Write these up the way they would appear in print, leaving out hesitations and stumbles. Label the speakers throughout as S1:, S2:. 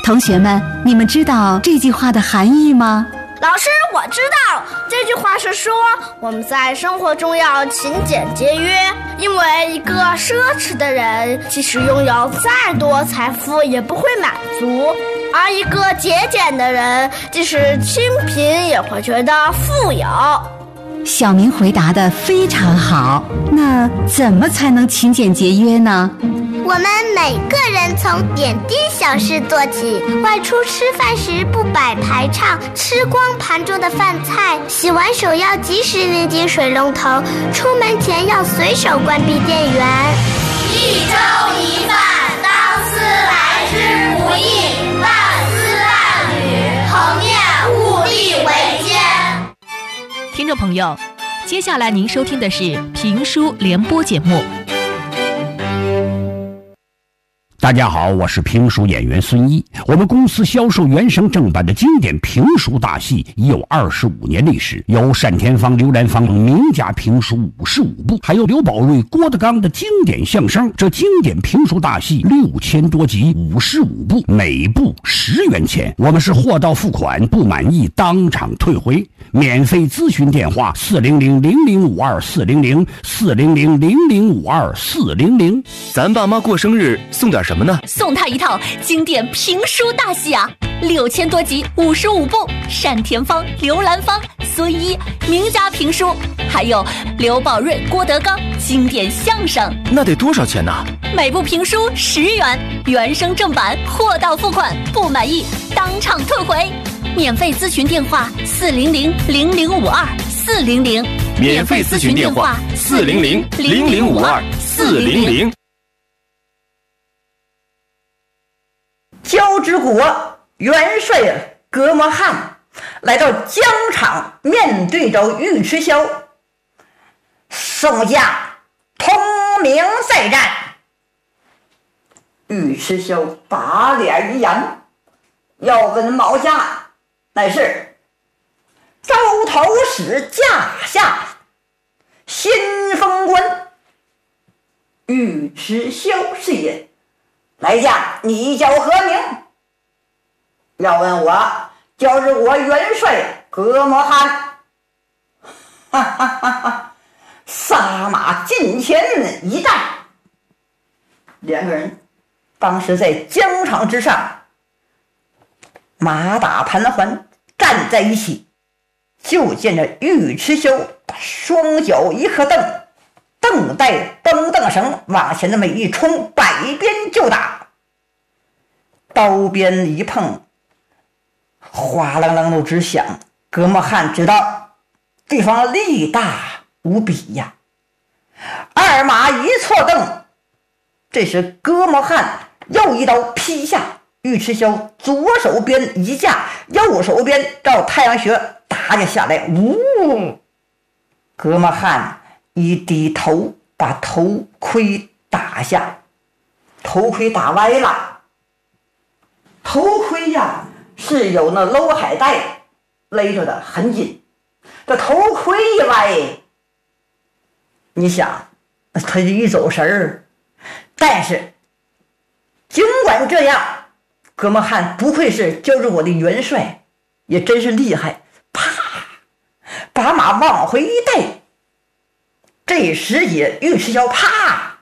S1: 同学们，你们知道这句话的含义吗？
S2: 老师，我知道，这句话是说我们在生活中要勤俭节约，因为一个奢侈的人，即使拥有再多财富也不会满足，而一个节俭的人，即使清贫也会觉得富有。
S1: 小明回答得非常好，那怎么才能勤俭节约呢？
S3: 我们每个人从点滴小事做起，外出吃饭时不摆排场，吃光盘中的饭菜，洗完手要及时拧紧水龙头，出门前要随手关闭电源。
S4: 一粥一饭，当思来之不易，万丝万缕，恒念物力维艰。
S5: 听众朋友，接下来您收听的是评书联播节目。
S6: 大家好，我是评书演员孙一。我们公司销售原声正版的经典评书大戏已有25年历史，有单田芳、刘兰芳名家评书55部，还有刘宝瑞、郭德纲的经典相声。这经典评书大戏6000多集，55部，每部10元钱。我们是货到付款，不满意当场退回。免费咨询电话400-0052-400，400-0052-400。
S7: 咱爸妈过生日送点什么呢？
S5: 送他一套经典评书大戏啊，6000多集，55部，单田芳、刘兰芳、孙一名家评书，还有刘宝瑞、郭德纲经典相声。
S7: 那得多少钱呢？
S5: 每部评书10元，原声正版，货到付款，不满意当场退回。免费咨询电话400-0052-400，
S7: 免费咨询电话400-0052-400。
S8: 交趾国元帅葛摩汉来到疆场，面对着尉迟萧，宋将同名再战。尉迟萧把脸一扬，要问毛家，乃是招头使驾下新封官。尉迟萧是也，来将你叫何名？要问我，就是我元帅葛摩汉。哈哈哈哈！撒马近前一战，两个人当时在疆场之上，马打盘桓站在一起，就见着尉迟萧把双脚一合蹬，蹬带绷蹬绳往前那么一冲，摆鞭就打，刀边一碰，哗啷啷都直响。葛摩汉知道对方力大无比呀，二马一错蹬，这时葛摩汉又一刀劈下，尉迟萧左手边一架，右手边照太阳穴打下下来，呜！葛摩汉一低头，把头盔打下，头盔打歪了。头盔呀是有那搂海带勒着的很紧，这头盔一歪，你想他就一走神儿。但是尽管这样，葛摩汉不愧是交趾国的元帅，也真是厉害，啪把马往回一带，这时也尉迟萧啪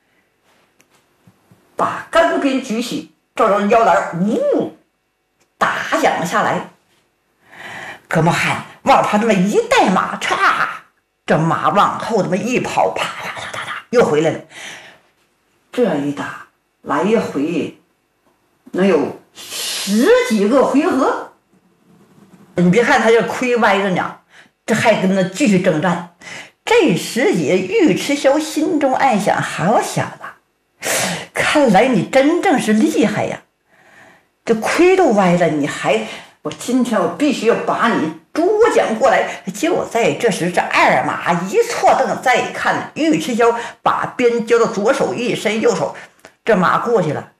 S8: 把钢鞭举起，照着腰篮呜打响下来。葛摩汉往他这么一带马，嚓，这马往后这么一跑，啪啪啪啪啪又回来了。这一打来回能有10几个回合。你别看他这盔歪着呢，这还跟他继续征战。这时也尉迟萧心中暗想，好小子，看来你真正是厉害呀，这盔都歪了，我今天我必须要把你捉将过来。就在这时，这二马一错蹬，再看尉迟萧把鞭交到左手，一伸右手，这马过去了，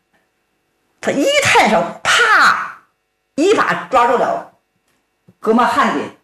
S8: 他一探手，啪一把抓住了葛摩汉的